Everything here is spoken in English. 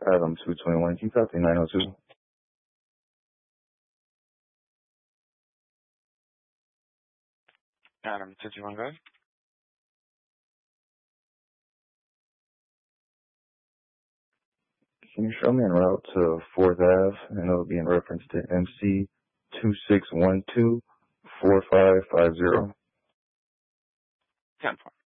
Adam 221. Can you copy 902? Adam 221, go ahead. Can you show me en route to 4th Ave, and it'll be in reference to MC 26124550. 10-4.